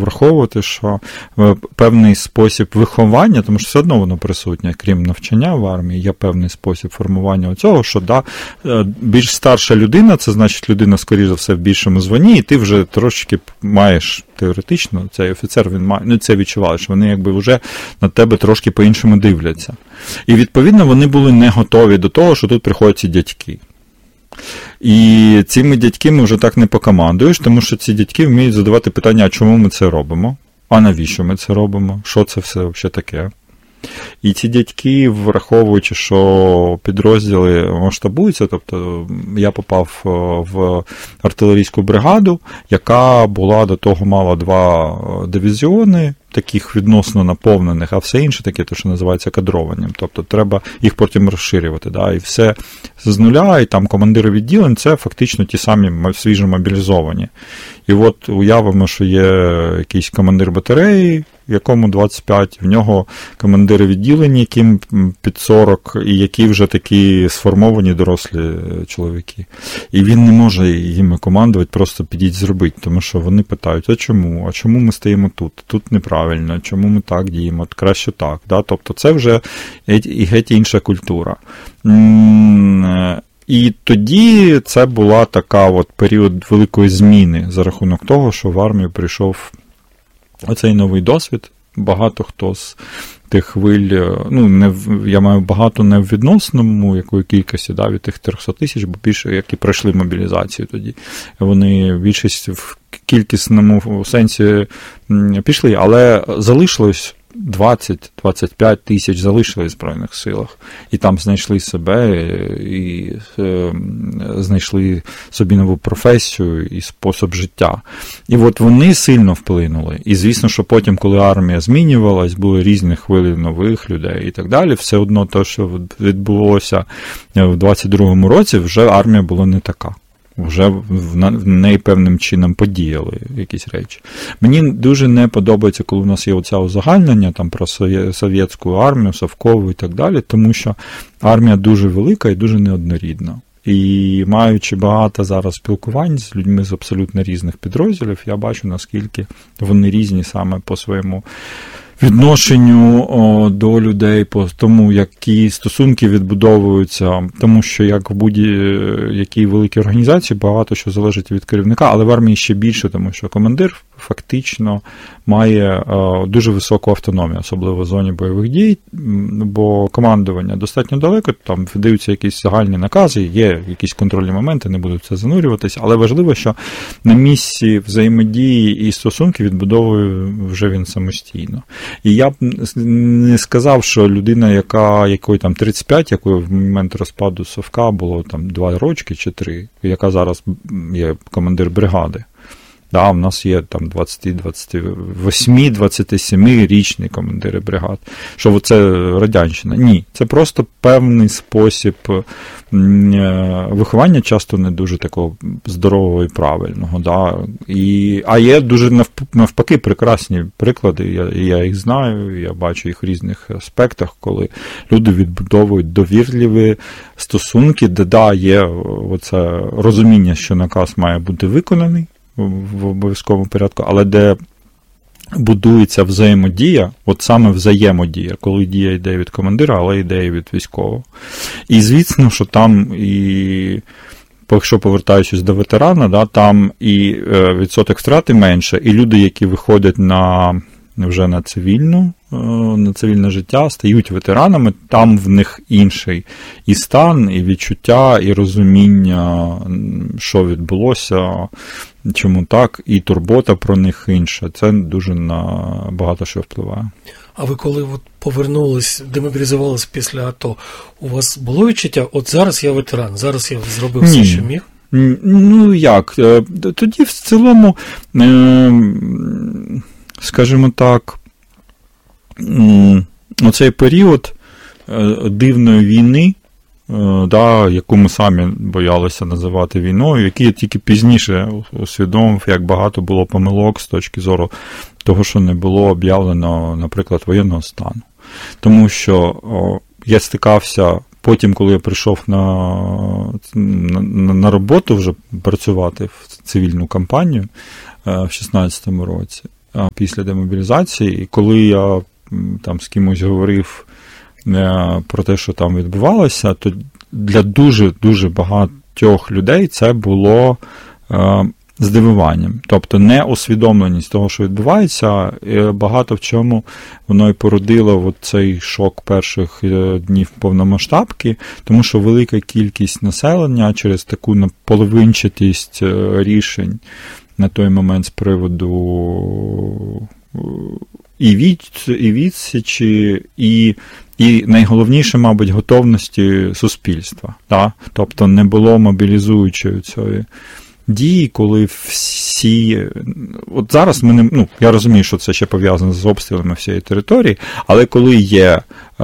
враховувати, що певний спосіб виховання, тому що все одно воно присутнє, крім навчання в армії, є певний спосіб формування цього, що більш старша людина, це значить людина, скоріше за все, в більшому званні, і ти вже трошки маєш теоретично, цей офіцер, він має, це відчуває, що вони якби вже на тебе трошки по-іншому дивляться. І, відповідно, вони були не готові до того, що тут приходять ці дядьки. І цими дядьками вже так не покомандуєш, тому що ці дядьки вміють задавати питання, а чому ми це робимо, а навіщо ми це робимо, що це все взагалі таке. І ці дядьки, враховуючи, що підрозділи масштабуються, тобто я попав в артилерійську бригаду, яка була до того мала 2 дивізіони, таких відносно наповнених, а все інше таке, те, що називається кадрованням. Тобто треба їх потім розширювати. Да? І все з нуля, і там командири відділень, це фактично ті самі свіжо мобілізовані. І от уявимо, що є якийсь командир батареї, якому 25, в нього командири відділення, яким під 40, і які вже такі сформовані дорослі чоловіки. І він не може їм командувати, просто підіть зробити, тому що вони питають, а чому? А чому ми стоїмо тут? Тут неправильно, чому ми так діємо? Краще так. Да? Тобто це вже геть інша культура. І тоді це була така от період великої зміни за рахунок того, що в армію прийшов оцей новий досвід. Багато хто з тих хвиль, я маю багато не в відносному якої кількості, да, від тих 300 тисяч, бо більше, які пройшли мобілізацію тоді. Вони більшість в кількісному сенсі пішли, але залишилось 20-25 тисяч залишили в Збройних силах. І там знайшли себе, і знайшли собі нову професію і спосіб життя. І от вони сильно вплинули. І звісно, що потім, коли армія змінювалась, були різні хвилі нових людей і так далі, все одно те, що відбулося в 22-му році, вже армія була не така. Вже в неї певним чином подіяли якісь речі. Мені дуже не подобається, коли у нас є оця узагальнення там, про совєтську армію, совкову і так далі, тому що армія дуже велика і дуже неоднорідна. І маючи багато зараз спілкувань з людьми з абсолютно різних підрозділів, я бачу, наскільки вони різні саме по своєму відношенню до людей, по тому, які стосунки відбудовуються, тому що як в будь-якій великій організації багато що залежить від керівника, але в армії ще більше, тому що командир фактично має дуже високу автономію, особливо в зоні бойових дій, бо командування достатньо далеко, там видаються якісь загальні накази, є якісь контрольні моменти, не буду в це занурюватись, але важливо, що на місці взаємодії і стосунки відбудовує вже він самостійно. І я б не сказав, що людина, якої там 35, якої в момент розпаду Совка було там 2 рочки чи 3, яка зараз є командир бригади. Да, у нас є там 28-27-річні командири бригад. Що це радянщина? Ні, це просто певний спосіб виховання, часто не дуже такого здорового і правильного. Да? А є дуже навпаки прекрасні приклади, я їх знаю, я бачу їх в різних аспектах, коли люди відбудовують довірливі стосунки, де є оце розуміння, що наказ має бути виконаний в обов'язковому порядку, але де будується взаємодія, от саме взаємодія, коли дія йде від командира, але йде і від військового. І звісно, що там якщо повертаючись до ветерана, да, там і відсоток втрати менше, і люди, які виходять вже на цивільне життя, стають ветеранами, там в них інший і стан, і відчуття, і розуміння, що відбулося, чому так, і турбота про них інша. Це дуже на багато що впливає. А ви коли повернулись, демобілізувалися після АТО, у вас було відчуття, от зараз я ветеран, зараз я зробив все, що міг? Ну як, тоді в цілому, скажімо так, оцей період дивної війни, да, яку ми самі боялися називати війною, який я тільки пізніше усвідомив, як багато було помилок з точки зору того, що не було об'явлено, наприклад, воєнного стану. Тому що я стикався потім, коли я прийшов на роботу вже працювати в цивільну кампанію в 16-му році, після демобілізації, і коли я там з кимось говорив про те, що там відбувалося, то для дуже-дуже багатьох людей це було здивуванням. Тобто неусвідомленість того, що відбувається, багато в чому воно і породило цей шок перших днів повномасштабки, тому що велика кількість населення через таку наполовинчатість рішень на той момент з приводу і відсічі, і найголовніше, мабуть, готовності суспільства. Да? Тобто не було мобілізуючої цієї дії, коли всі... От зараз ми не... я розумію, що це ще пов'язано з обстрілами всієї території, але коли є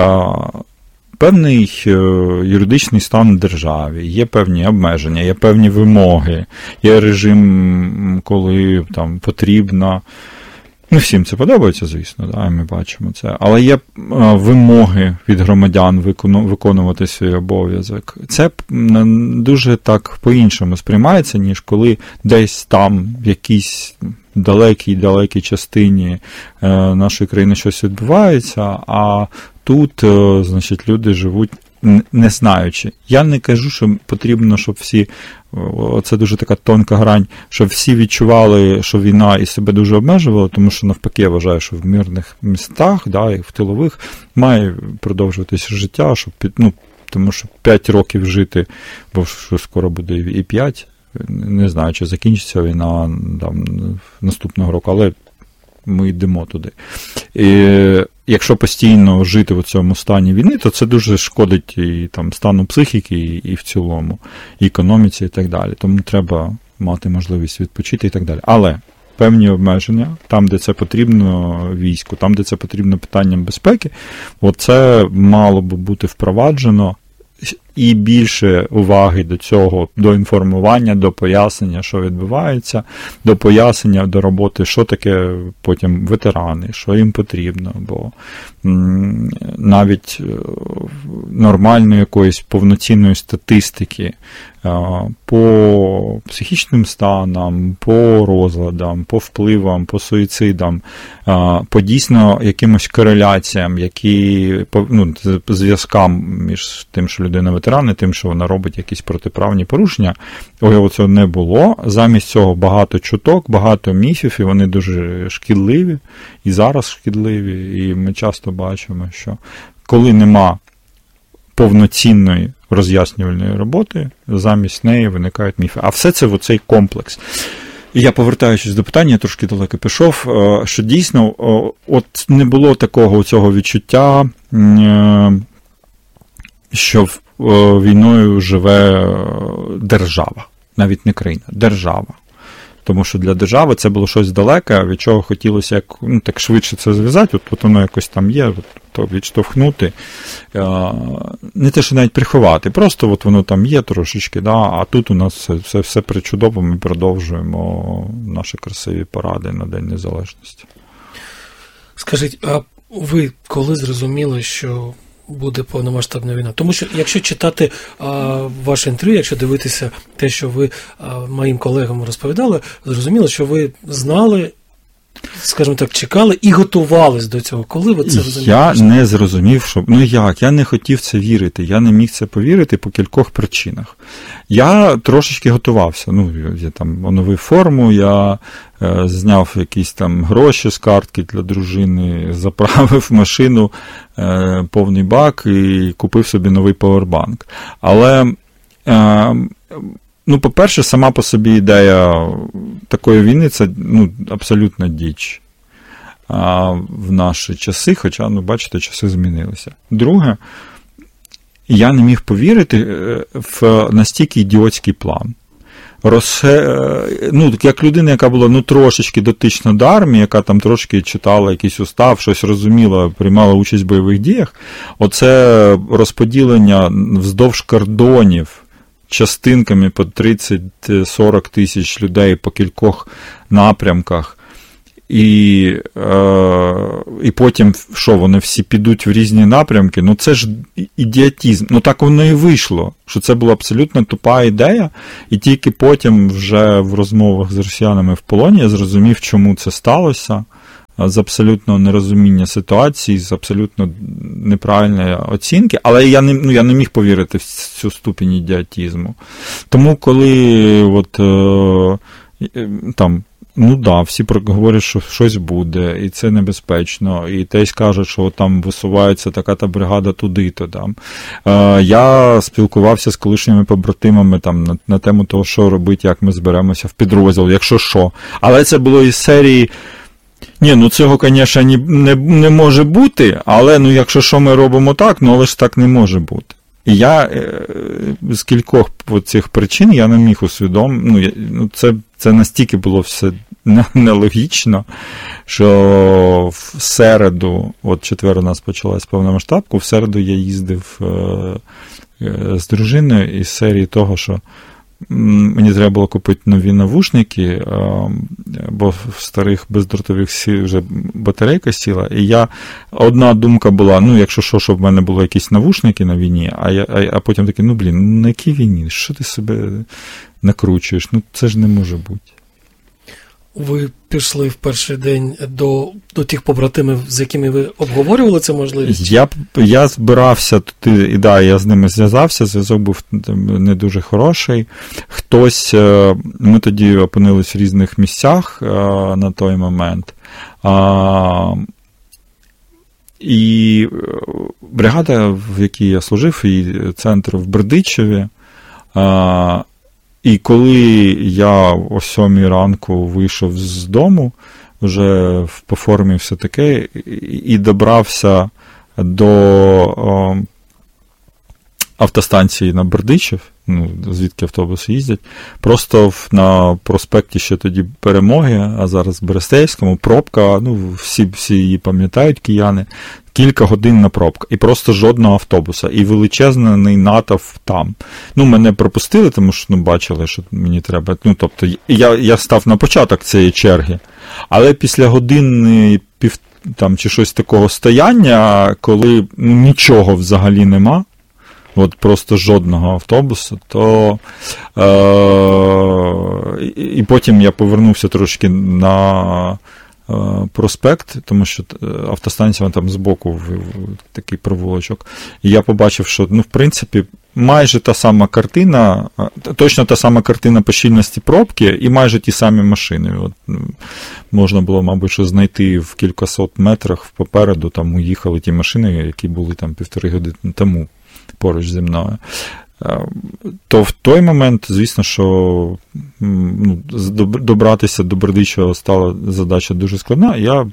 певний юридичний стан в державі, є певні обмеження, є певні вимоги, є режим, коли там потрібно... Не всім це подобається, звісно, да, і ми бачимо це. Але є вимоги від громадян виконувати свій обов'язок. Це дуже так по-іншому сприймається, ніж коли десь там в якійсь далекій частині нашої країни щось відбувається, а тут, значить, люди живуть не знаючи. Я не кажу, що потрібно, щоб всі, це дуже така тонка грань, щоб всі відчували, що війна і себе дуже обмежувала, тому що навпаки я вважаю, що в мирних містах, да, і в тилових має продовжуватися життя, щоб, тому що 5 років жити, бо що скоро буде і 5, не знаю, чи закінчиться війна там, наступного року, але ми йдемо туди. І якщо постійно жити в цьому стані війни, то це дуже шкодить і там стану психіки, і в цілому, і економіці, і так далі. Тому треба мати можливість відпочити і так далі. Але певні обмеження, там, де це потрібно війську, там, де це потрібно питанням безпеки, оце мало би бути впроваджено. І більше уваги до цього, до інформування, до пояснення, що відбувається, до пояснення, до роботи, що таке потім ветерани, що їм потрібно, бо навіть нормальної якоїсь повноцінної статистики по психічним станам, по розладам, по впливам, по суїцидам, по дійсно якимось кореляціям, які, зв'язкам між тим, що людина ветеран, і тим, що вона робить якісь протиправні порушення, цього не було. Замість цього багато чуток, багато міфів, і вони дуже шкідливі, і зараз шкідливі, і ми часто бачимо, що коли нема повноцінної роз'яснювальної роботи, замість неї виникають міфи. А все це в оцей комплекс. І я, повертаючись до питання, я трошки далеко пішов, що дійсно от не було такого цього відчуття, що війною живе держава, навіть не країна, держава. Тому що для держави це було щось далеке, від чого хотілося так швидше це зв'язати, от воно якось там є, то відштовхнути. Не те, що навіть приховати, просто от воно там є трошечки, да, а тут у нас все причудово, ми продовжуємо наші красиві паради на День Незалежності. Скажіть, а ви коли зрозуміли, що буде повномасштабна війна? Тому що, якщо читати ваше інтерв'ю, якщо дивитися те, що ви моїм колегам розповідали, зрозуміло, що ви знали, скажімо так, чекали і готувались до цього. Коли ви це розуміли? Я не зрозумів, що... я не хотів це вірити. Я не міг це повірити по кількох причинах. Я трошечки готувався. Я там оновив форму, я зняв якісь там гроші з картки для дружини, заправив машину, повний бак і купив собі новий павербанк. Але... по-перше, сама по собі ідея такої війни – це абсолютна діч в наші часи, хоча, бачите, часи змінилися. Друге, я не міг повірити в настільки ідіотський план. Як людина, яка була трошечки дотична до армії, яка там трошки читала якийсь устав, щось розуміла, приймала участь в бойових діях, оце розподілення вздовж кордонів, частинками по 30-40 тисяч людей по кількох напрямках, і потім, що, вони всі підуть в різні напрямки, це ж ідіотизм. Так воно і вийшло, що це була абсолютно тупа ідея, і тільки потім вже в розмовах з росіянами в полоні я зрозумів, чому це сталося. з абсолютного нерозуміння ситуації, з абсолютно неправильної оцінки, але я не міг повірити в цю ступінь ідіотизму. Тому коли всі говорять, що щось буде, і це небезпечно, і десь кажуть, що там висувається така-та бригада туди-то. Там. Я спілкувався з колишніми побратимами там, на тему того, що робити, як ми зберемося в підрозділ, якщо що. Але це було із серії, цього, звісно, не може бути, але, якщо що ми робимо так, але ж так не може бути. І я з кількох цих причин я не міг усвідомити, це настільки було все нелогічно, що в середу, четвер у нас почалась повномасштабка, в середу я їздив з дружиною із серії того, що мені треба було купити нові навушники, бо в старих бездротових вже батарейка сіла, і одна думка була, якщо що, щоб в мене були якісь навушники на війні, а потім такий, на якій війні? Що ти себе накручуєш? Це ж не може бути. Ви пішли в перший день до тих побратимів, з якими ви обговорювали це можливість? Я збирався туди, я з ними зв'язався, зв'язок був не дуже хороший. Ми тоді опинились в різних місцях на той момент. І бригада, в якій я служив, і центр в Бердичеві, і коли я о 7 ранку вийшов з дому, вже по формі все таке, і добрався до автостанції на Бердичев, звідки автобуси їздять, просто на проспекті ще тоді Перемоги, а зараз Берестейському, пробка, всі її пам'ятають, кияни, кілька годин на пробка, і просто жодного автобуса, і величезний натовп там. Мене пропустили, тому що, бачили, що мені треба, тобто, я став на початок цієї черги, але після години чи щось такого стояння, коли нічого взагалі нема, просто жодного автобусу, то і потім я повернувся трошки на проспект, тому що автостанція там збоку такий провулочок, і я побачив, що, в принципі, майже та сама картина, точно та сама картина по щільності пробки і майже ті самі машини. Можна було, мабуть, що знайти в кількасот метрах попереду, там уїхали ті машини, які були там 1,5 години тому поруч зі мною. То в той момент, звісно, що добратися до Бердичева стала задача дуже складна.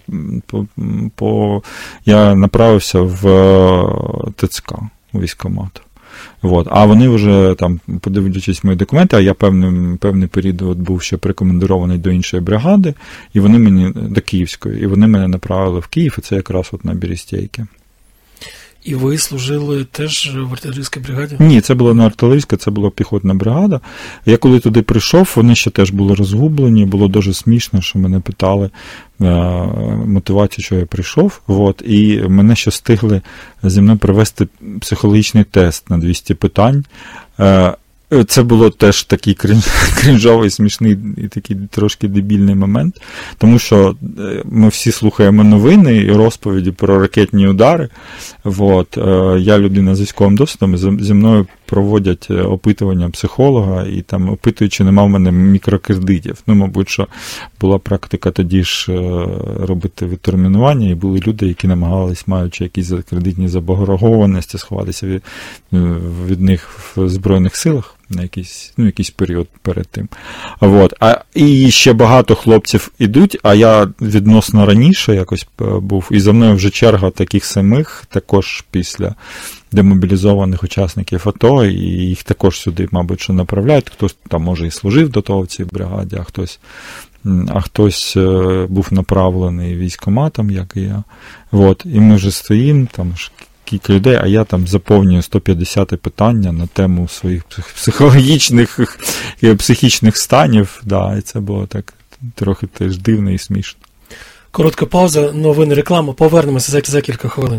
Я направився в ТЦК, у військкомат. А вони вже там, подивлячись мої документи, а я певний період був ще прикомандирований до іншої бригади, і вони мені до Київської, і вони мене направили в Київ, і це якраз на Берестейки. І ви служили теж в артилерійській бригаді? Ні, це була не артилерійська, це була піхотна бригада. Я коли туди прийшов, вони ще теж були розгублені, було дуже смішно, що мене питали мотивацію, що я прийшов. І мене ще встигли зі мною провести психологічний тест на 200 питань. Це було теж такий крінжовий, смішний і такий трошки дебільний момент, тому що ми всі слухаємо новини і розповіді про ракетні удари. Я людина з військовим досвідом, зі мною проводять опитування психолога і там опитують, чи нема в мене мікрокредитів. Мабуть, що була практика тоді ж робити відтермінування, і були люди, які намагались, маючи якісь кредитні заборгованості, сховатися від них в Збройних силах на якийсь період перед тим. І ще багато хлопців ідуть, а я відносно раніше якось був, і за мною вже черга таких самих, також після демобілізованих учасників АТО, і їх також сюди, мабуть, що направляють. Хтось там, може, і служив до того в цій бригаді, а хтось був направлений військкоматом, як і я. І ми вже стоїмо, там кілька людей, а я там заповнюю 150 питання на тему своїх психологічних і психічних станів. І це було так трохи теж дивно і смішно. Коротка пауза, новини, реклама. Повернемося за кілька хвилин.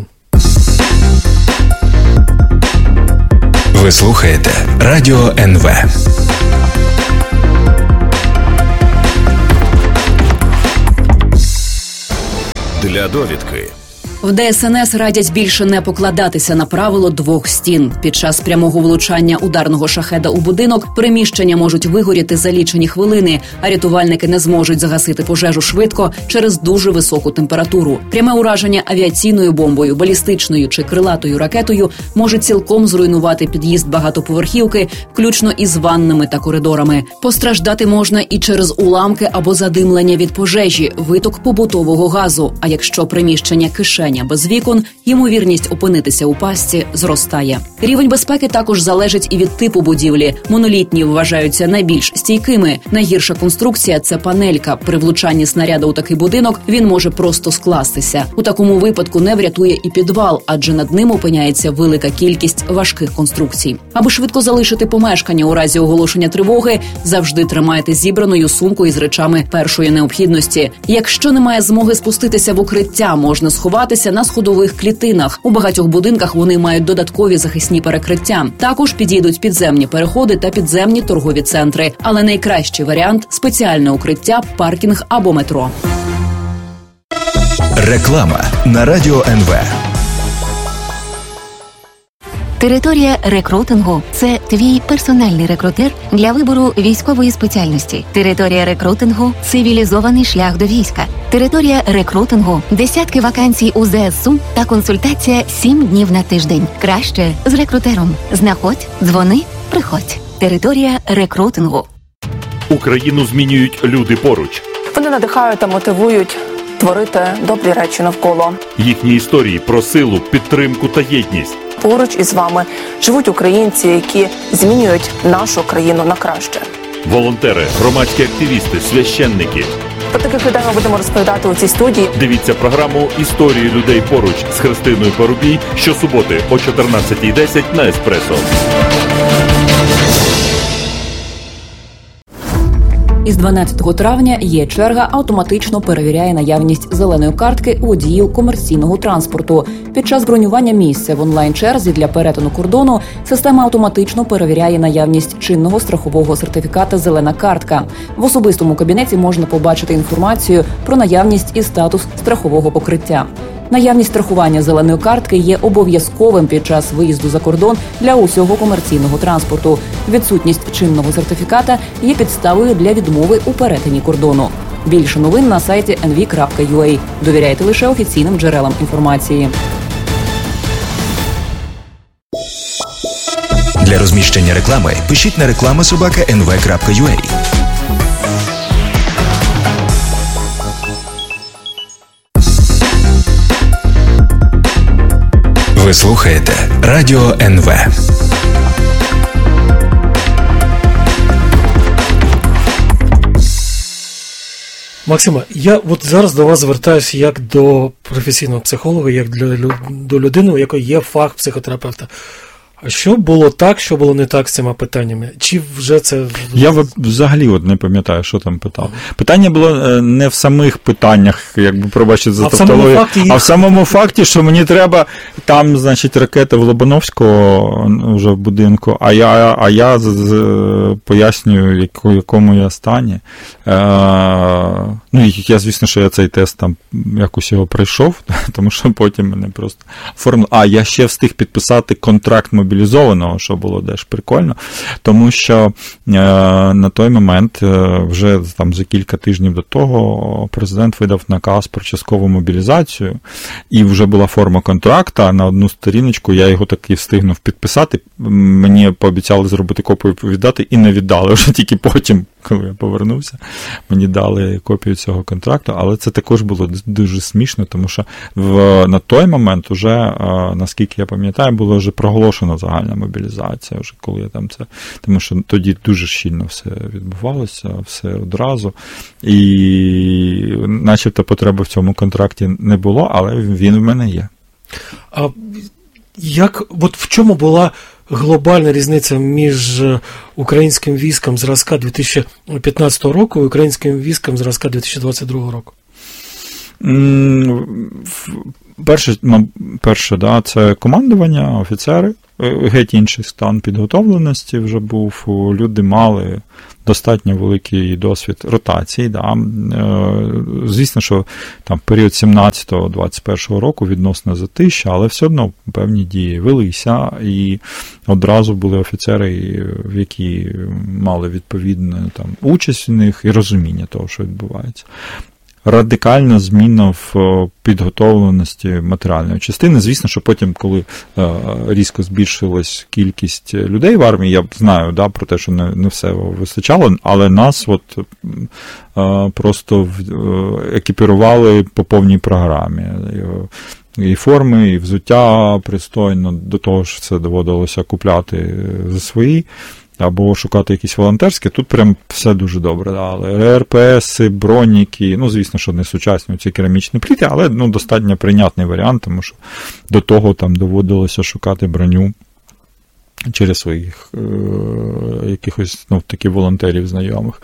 Ви слухаєте Радіо НВ. Для довідки. В ДСНС радять більше не покладатися на правило двох стін. Під час прямого влучання ударного шахеда у будинок приміщення можуть вигоріти за лічені хвилини, а рятувальники не зможуть загасити пожежу швидко через дуже високу температуру. Пряме ураження авіаційною бомбою, балістичною чи крилатою ракетою може цілком зруйнувати під'їзд багатоповерхівки, включно із ваннами та коридорами. Постраждати можна і через уламки або задимлення від пожежі, виток побутового газу. А якщо приміщення кишень без вікон, ймовірність опинитися у пастці зростає. Рівень безпеки також залежить і від типу будівлі. Монолітні вважаються найбільш стійкими. Найгірша конструкція – це панелька. При влучанні снаряду у такий будинок він може просто скластися. У такому випадку не врятує і підвал, адже над ним опиняється велика кількість важких конструкцій. Аби швидко залишити помешкання у разі оголошення тривоги, завжди тримайте зібраною сумку із речами першої необхідності. Якщо немає змоги спуститися в укриття, можна сховатися на сходових клітинах. У багатьох будинках вони мають додаткові захисні перекриття. Також підійдуть підземні переходи та підземні торгові центри. Але найкращий варіант – спеціальне укриття, паркінг або метро. Реклама на Радіо НВ. Територія рекрутингу – це твій персональний рекрутер для вибору військової спеціальності. Територія рекрутингу – цивілізований шлях до війська. Територія рекрутингу – десятки вакансій у ЗСУ та консультація 7 днів на тиждень. Краще з рекрутером. Знаходь, дзвони, приходь. Територія рекрутингу. Україну змінюють люди поруч. Вони надихають та мотивують творити добрі речі навколо. Їхні історії про силу, підтримку та єдність. Поруч із вами живуть українці, які змінюють нашу країну на краще. Волонтери, громадські активісти, священники. Про таких людей ми будемо розповідати у цій студії. Дивіться програму «Історії людей поруч» з Христиною Парубій щосуботи о 14:10 на Еспресо. Із 12 травня є черга, автоматично перевіряє наявність зеленої картки у водіїв комерційного транспорту. Під час бронювання місця в онлайн-черзі для перетину кордону система автоматично перевіряє наявність чинного страхового сертифіката «Зелена картка». В особистому кабінеті можна побачити інформацію про наявність і статус страхового покриття. Наявність страхування зеленої картки є обов'язковим під час виїзду за кордон для усього комерційного транспорту. Відсутність чинного сертифіката є підставою для відмови у перетині кордону. Більше новин на сайті nv.ua. Довіряйте лише офіційним джерелам інформації. Для розміщення реклами пишіть на reklama@nv.ua. Ви слухаєте Радіо НВ. Максима, я от зараз до вас звертаюся як до професійного психолога, як до людини, у якої є фах психотерапевта. А що було так, що було не так з цими питаннями? Чи вже це... Я взагалі не пам'ятаю, що там питав. Питання було не в самих питаннях, якби, пробачте за тавтологію, а в самому факті, що мені треба, там, значить, ракета в Лобановського вже в будинку, а я пояснюю, в якому я стані. Ну, я, звісно, що я цей тест там якось його пройшов, тому що потім мене просто оформили. А, я ще встиг підписати контракт мобілізованого, що було теж прикольно, тому що на той момент, вже там за кілька тижнів до того, президент видав наказ про часткову мобілізацію, і вже була форма контракта, на одну сторіночку я його таки встигнув підписати, мені пообіцяли зробити копію віддати, і не віддали, вже тільки потім, коли я повернувся, мені дали копію цього контракту, але це також було дуже смішно, тому що на той момент уже, наскільки я пам'ятаю, було вже проголошено загальна мобілізація, вже коли я там це, тому що тоді дуже щільно все відбувалося, все одразу, і начебто потреби в цьому контракті не було, але він в мене є. А от в чому була глобальна різниця між українським військом зразка 2015 року і українським військом зразка 2022 року? Перше, да, це командування, офіцери, геть інший стан підготовленості вже був, люди мали достатньо великий досвід ротації. Да. Звісно, що там період 17-21 року відносно затища, але все одно певні дії велися, і одразу були офіцери, які мали відповідну там участь в них і розуміння того, що відбувається. Радикальна зміна в підготовленості матеріальної частини. Звісно, що потім, коли різко збільшилась кількість людей в армії, я знаю, да, про те, що не все вистачало, але нас просто екіпірували по повній програмі. І форми, і взуття пристойно, до того ж це доводилося купляти за свої, або шукати якісь волонтерські, тут прям все дуже добре. Але РПСи, броніки, звісно, що не сучасні ці керамічні пліти, але достатньо прийнятний варіант, тому що до того там доводилося шукати броню через своїх якихось таких волонтерів знайомих.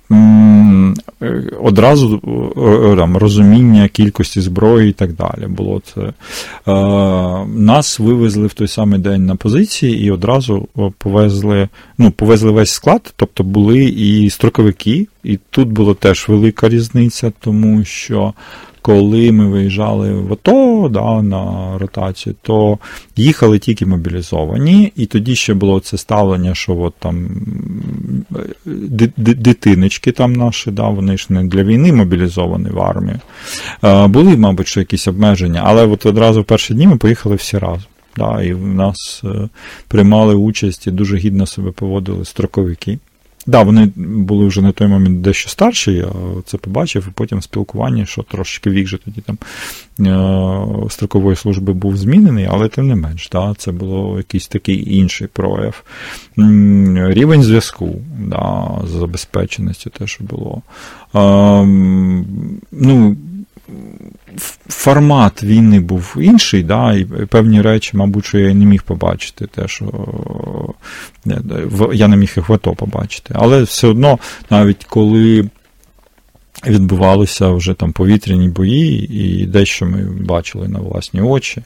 Одразу там розуміння кількості зброї і так далі було це. Нас вивезли в той самий день на позиції і одразу повезли весь склад, тобто були і строковики, і тут була теж велика різниця, тому що коли ми виїжджали в АТО, да, на ротацію, то їхали тільки мобілізовані, і тоді ще було це ставлення, що от там дитиночки там наші, да, вони ж не для війни мобілізовані в армію. Були, мабуть, що якісь обмеження, але от одразу в перші дні ми поїхали всі разом. Да, і в нас приймали участь і дуже гідно себе поводили строковики. Да, вони були вже на той момент дещо старші, я це побачив, і потім в спілкуванні, що трошки вік же тоді там строкової служби був змінений, але тим не менш, да, це було якийсь такий інший прояв. Рівень зв'язку, да, з забезпеченістю теж було. Формат війни був інший, да, і певні речі, мабуть, що я не міг побачити, те, що я не міг їх в АТО побачити. Але все одно, навіть коли відбувалися вже там повітряні бої, і дещо ми бачили на власні очі,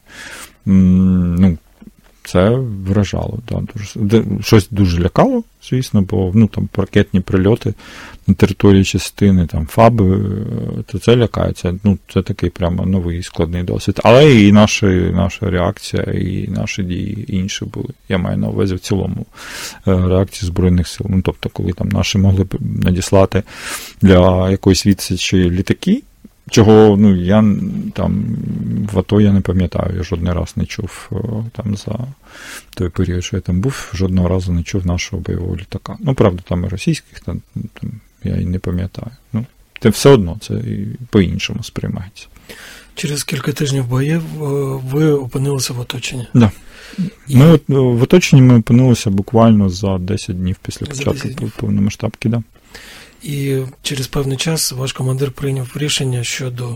це вражало. Да, щось дуже лякало, звісно, бо там ракетні прильоти на території частини, там ФАБи, то це лякає. Це такий прямо новий складний досвід. Але і наша реакція, і наші дії інші були. Я маю на увазі в цілому реакції Збройних сил. Тобто, коли там наші могли б надіслати для якоїсь відсічі літаки, чого, я там в АТО я не пам'ятаю, я жодний раз не чув там за той період, що я там був, жодного разу не чув нашого бойового літака. Правда, там і російських, там я і не пам'ятаю. Це все одно, це і по-іншому сприймається. Через кілька тижнів боїв ви опинилися в оточенні. Да. Ми в оточенні ми опинилися буквально за 10 днів після початку повномасштабки, да. І через певний час ваш командир прийняв рішення щодо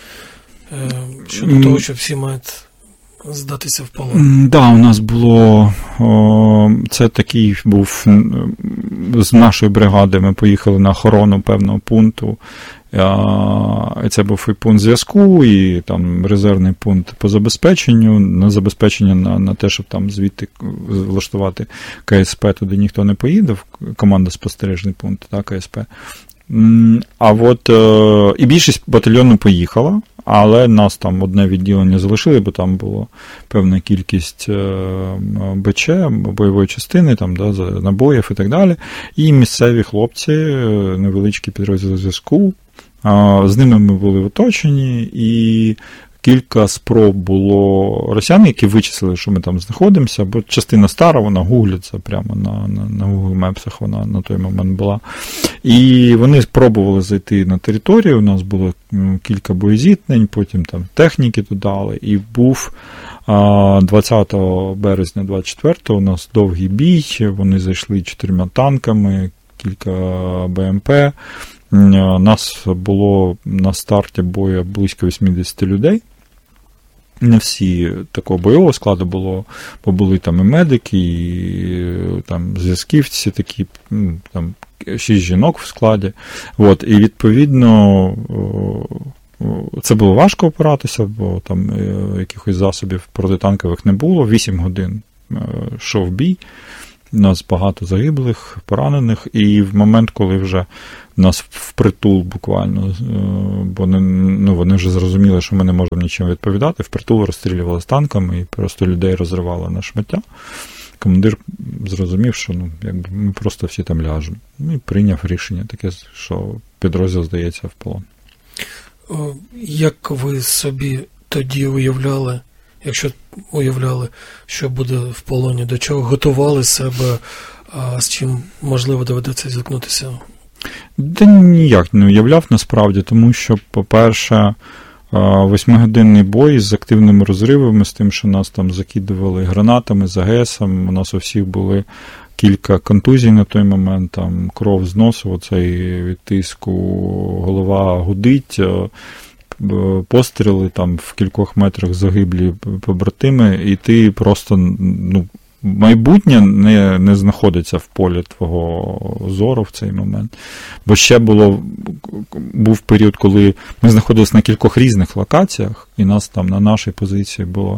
того, що всі мають здатися в полон. Да, у нас було, це такий був, з нашої бригади ми поїхали на охорону певного пункту, і це був і пункт зв'язку, і там резервний пункт по забезпеченню, на забезпечення на те, щоб там звідти влаштувати КСП, туди ніхто не поїде, команда спостережний пункт, так, КСП. А от і більшість батальйону поїхала, але нас там одне відділення залишили, бо там була певна кількість БЧ, бойової частини, там, да, набоїв і так далі. І місцеві хлопці, невеличкі підрозділи зв'язку, з ними ми були оточені, і кілька спроб було росіян, які вичислили, що ми там знаходимося, бо частина стара, вона гуглиться прямо на Google Maps, вона на той момент була. І вони спробували зайти на територію, у нас було кілька боєзіткнень, потім там техніки додали, і був 20 березня 24-го у нас довгий бій, вони зайшли 4 танками, кілька БМП. Нас було на старті бою близько 80 людей. Не всі такого бойового складу було, бо були там і медики, і там зв'язківці такі, там 6 жінок в складі. І відповідно це було важко опиратися, бо там якихось засобів протитанкових не було. 8 годин йшов бій, у нас багато загиблих, поранених, і в момент, коли вже нас впритул буквально, бо вони вже зрозуміли, що ми не можемо нічим відповідати, впритул розстрілювали з танками і просто людей розривали на шмаття. Командир зрозумів, що якби ми просто всі там ляжемо. І прийняв рішення таке, що підрозділ здається в полон. Як ви собі тоді уявляли, якщо уявляли, що буде в полоні, до чого готували себе, з чим, можливо, доведеться зіткнутися? Та ніяк не уявляв насправді, тому що, по-перше, 8-годинний бой з активними розривами, з тим, що нас там закидували гранатами, з АГСом, у нас у всіх були кілька контузій на той момент, там кров з носу, оцей від тиску, голова гудить, постріли там в кількох метрах загиблі побратими, і ти просто, майбутнє не знаходиться в полі твого зору в цей момент. Бо ще був період, коли ми знаходилися на кількох різних локаціях, і нас там на нашій позиції було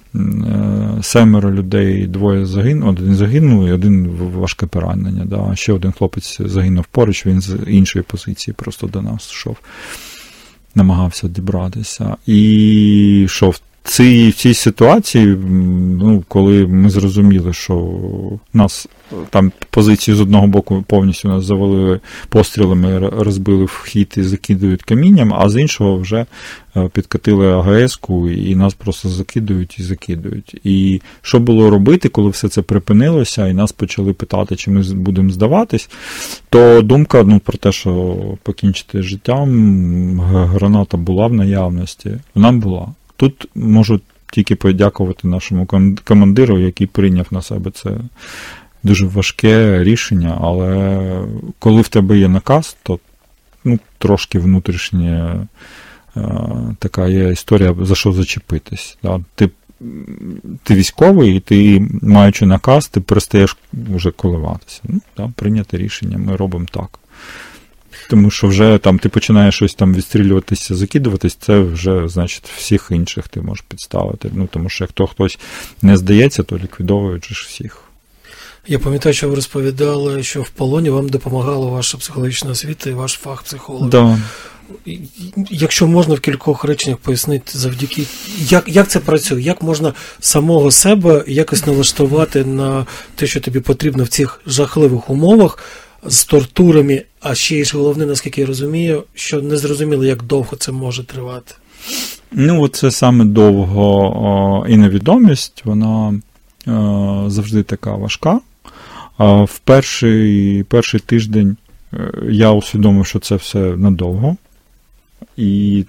7 людей, 2 загинули, 1 загинув і 1 важке поранення. Да? Ще 1 хлопець загинув поруч, він з іншої позиції просто до нас йшов, намагався дібратися. І що в цій ситуації, коли ми зрозуміли, що нас там позиції з одного боку повністю нас завалили пострілами, розбили вхід і закидують камінням, а з іншого вже підкатили АГС-ку і нас просто закидують. І що було робити, коли все це припинилося і нас почали питати, чи ми будемо здаватись, то думка про те, що покінчити з життям, граната була в наявності, вона була. Тут можу тільки подякувати нашому командиру, який прийняв на себе це дуже важке рішення, але коли в тебе є наказ, то трошки внутрішня така є історія, за що зачепитись. Да? Ти військовий, і ти, маючи наказ, ти перестаєш вже коливатися. Прийняти рішення, ми робимо так. Тому що вже там ти починаєш щось там відстрілюватися, закидуватись, це вже, значить, всіх інших ти можеш підставити. Тому що як хтось не здається, то ліквідовують ж всіх. Я пам'ятаю, що ви розповідали, що в полоні вам допомагала ваша психологічна освіта і ваш фах психолога. Да. Якщо можна в кількох реченнях пояснити, завдяки, як це працює, як можна самого себе якось налаштувати на те, що тобі потрібно в цих жахливих умовах, з тортурами, а ще ж головне, наскільки я розумію, що не зрозуміло, як довго це може тривати. Це саме довго і невідомість, вона завжди така важка. В перший тиждень я усвідомив, що це все надовго. І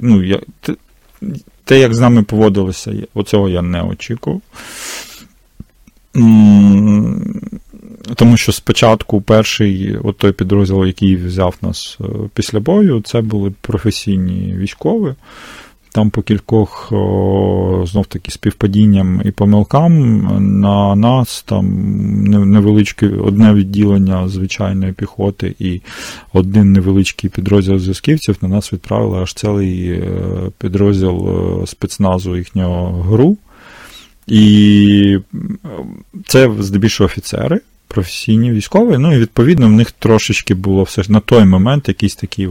те, як з нами поводилися, оцього я не очікував. Тому що спочатку перший той підрозділ, який взяв нас після бою, це були професійні військові. Там по кількох, знов-таки, співпадінням і помилкам на нас там невеличке одне відділення звичайної піхоти і один невеличкий підрозділ зв'язківців на нас відправили аж цілий підрозділ спецназу їхнього ГРУ. І це здебільшого офіцери, професійні військові, і відповідно в них трошечки було все ж на той момент якийсь такий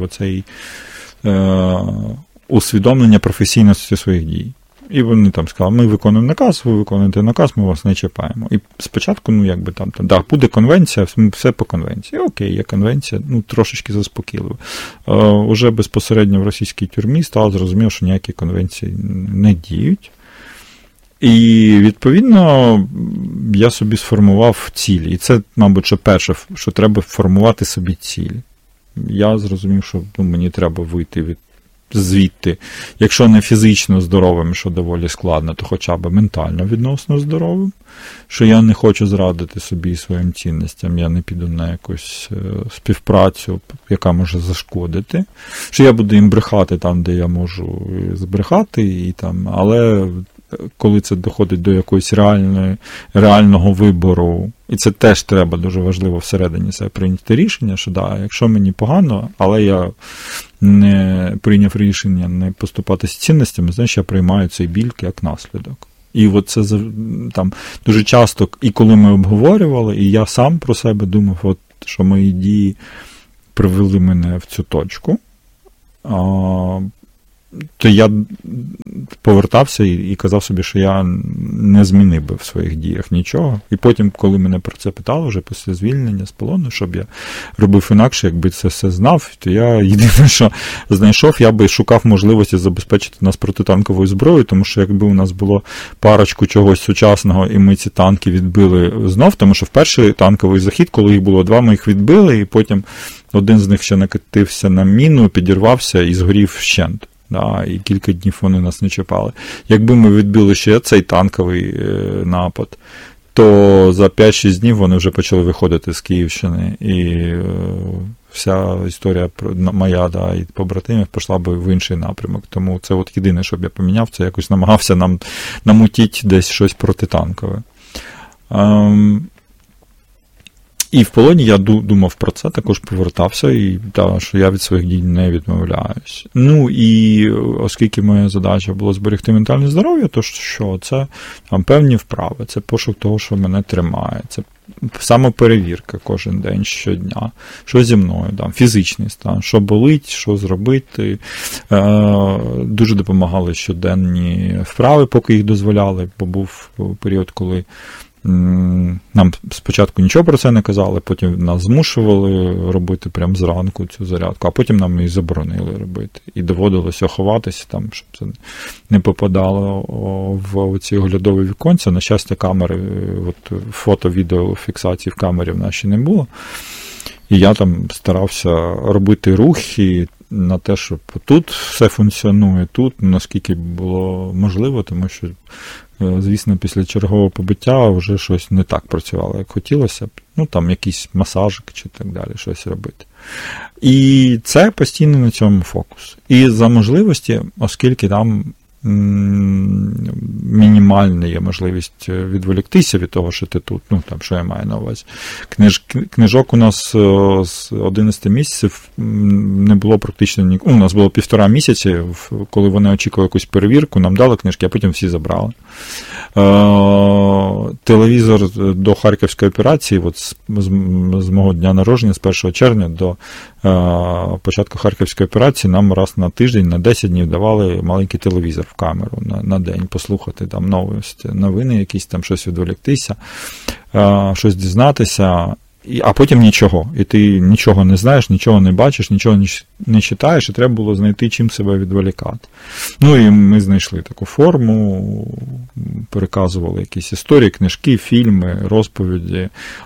усвідомлення професійності своїх дій. І вони там сказали, ми виконуємо наказ, ви виконуєте наказ, ми вас не чіпаємо. І спочатку, буде конвенція, все по конвенції. Окей, є конвенція, трошечки заспокійливо. Уже безпосередньо в російській тюрмі стало зрозуміло, що ніякі конвенції не діють. І, відповідно, я собі сформував цілі. І це, мабуть, що перше, що треба формувати собі цілі. Я зрозумів, що мені треба вийти звідти, якщо не фізично здоровим, що доволі складно, то хоча б ментально відносно здоровим, що я не хочу зрадити собі своїм цінностям, я не піду на якусь співпрацю, яка може зашкодити, що я буду їм брехати там, де я можу збрехати, але коли це доходить до якоїсь реального вибору, і це теж треба дуже важливо всередині себе прийняти рішення, що да, якщо мені погано, але я не прийняв рішення не поступати з цінностями, значить я приймаю цей біль як наслідок. І от це там дуже часто, і коли ми обговорювали, і я сам про себе думав, от, що мої дії привели мене в цю точку, то я повертався і казав собі, що я не змінив би в своїх діях нічого. І потім, коли мене про це питали вже після звільнення з полону, щоб я робив інакше, якби це все знав, то я єдине, що знайшов, я би шукав можливості забезпечити нас протитанковою зброєю, тому що якби у нас було парочку чогось сучасного, і ми ці танки відбили знов, тому що в перший танковий захід, коли їх було 2, ми їх відбили, і потім один з них ще накатився на міну, підірвався і згорів вщент. Да, і кілька днів вони нас не чіпали. Якби ми відбили ще цей танковий напад, то за 5-6 днів вони вже почали виходити з Київщини, і вся історія моя, да, і побратимів пішла би в інший напрямок. Тому це от єдине, що б я поміняв, це якось намагався нам намутити десь щось протитанкове. І в полоні я думав про це, також повертався, і що я від своїх дій не відмовляюсь. Ну, і оскільки моя задача була зберегти ментальне здоров'я, то що? Це там певні вправи, це пошук того, що мене тримає, це самоперевірка кожен день, щодня, що зі мною, там, фізичний стан, що болить, що зробити. Дуже допомагали щоденні вправи, поки їх дозволяли, бо був період, коли нам спочатку нічого про це не казали, потім нас змушували робити прямо зранку цю зарядку, а потім нам її заборонили робити. І доводилося ховатися, там, щоб це не попадало в ці оглядові віконця. На щастя, камери, от, фото-відеофіксації в камері в нашій не було. І я там старався робити рухи на те, щоб тут все функціонує, тут, наскільки було можливо, тому що, звісно, після чергового побиття вже щось не так працювало, як хотілося б. Ну, там якийсь масажик чи так далі, щось робити. І це постійно на цьому фокус. І за можливості, оскільки там мінімальна є можливість відволіктися від того, що ти тут, ну, там, що я маю на увазі. Книжок у нас з 11 місяців не було практично ніколи. У нас було 1,5 місяці, коли вони очікували якусь перевірку, нам дали книжки, а потім всі забрали. Телевізор до Харківської операції, от з мого дня народження, з 1 червня до початку Харківської операції, нам раз на тиждень, на 10 днів давали маленький телевізор в камеру на день, послухати там новини якісь, там щось відволіктися, щось дізнатися, а потім нічого. І ти нічого не знаєш, нічого не бачиш, нічого не читаєш, і треба було знайти, чим себе відволікати. Ну і ми знайшли таку форму, переказували якісь історії, книжки, фільми, розповіді.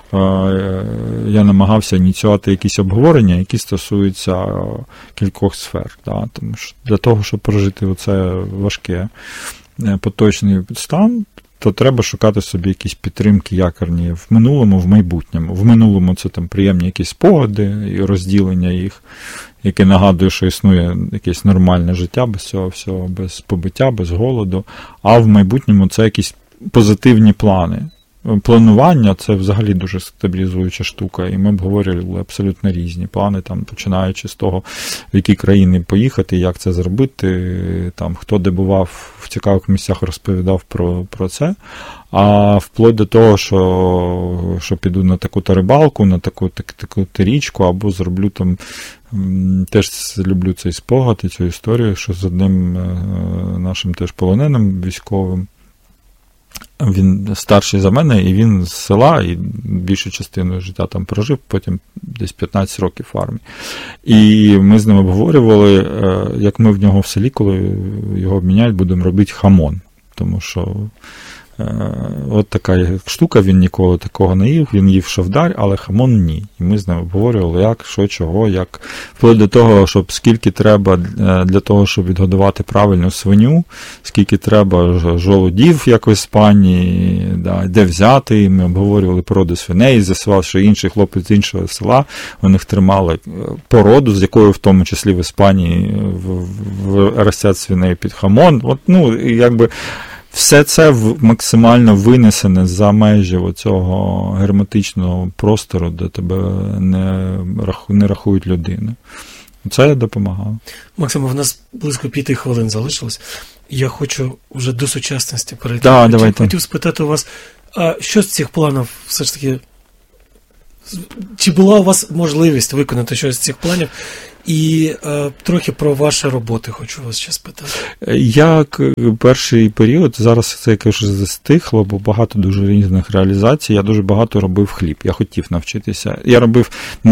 Я намагався ініціювати якісь обговорення, які стосуються кількох сфер. Да? Тому що для того, щоб прожити оце важке поточний стан, то треба шукати собі якісь підтримки якорні в минулому, в майбутньому. В минулому це там приємні якісь спогади і розділення їх, яке нагадує, що існує якесь нормальне життя без цього всього, без побиття, без голоду. А в майбутньому це якісь позитивні плани. Планування – це взагалі дуже стабілізуюча штука, і ми обговорювали абсолютно різні плани, там, починаючи з того, в які країни поїхати, як це зробити, там, хто де бував в цікавих місцях, розповідав про це, а вплоть до того, що піду на таку-то рибалку, на таку-то річку, або зроблю там, теж люблю цей спогад і цю історію, що з одним нашим теж полоненим військовим, він старший за мене, і він з села, і більшу частину життя там прожив, потім десь 15 років в армії. І ми з ним обговорювали, як ми в нього в селі, коли його обміняють, будемо робити хамон. Тому що от така штука, він ніколи такого не їв, він їв шавдар, але хамон ні. І ми з ним обговорювали, як, що, чого, як. Вплоть до того, щоб скільки треба для того, щоб відгодувати правильну свиню, скільки треба жолудів, як в Іспанії, да, де взяти. І ми обговорювали породу свиней, з'ясували, що інший хлопець з іншого села, у них тримали породу, з якою в тому числі в Іспанії ростять свиней під хамон. От, ну, якби все це максимально винесене за межі цього герметичного простору, де тебе не рахують людину. Це допомагало. Максиме, в нас близько 5 хвилин залишилось. Я хочу вже до сучасності перейти. Да, хотів спитати у вас, а що з цих планів все ж таки, чи була у вас можливість виконати щось з цих планів? І трохи про ваші роботи хочу вас ще спитати. Як перший період, зараз це якось застихло, бо багато дуже різних реалізацій, я дуже багато робив хліб, я хотів навчитися. Я робив,